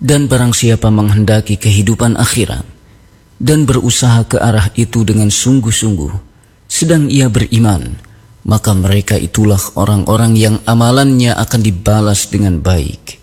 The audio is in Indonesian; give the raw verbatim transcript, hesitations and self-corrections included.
Dan barang siapa menghendaki kehidupan akhirat dan berusaha ke arah itu dengan sungguh-sungguh, sedang ia beriman, maka mereka itulah orang-orang yang amalannya akan dibalas dengan baik.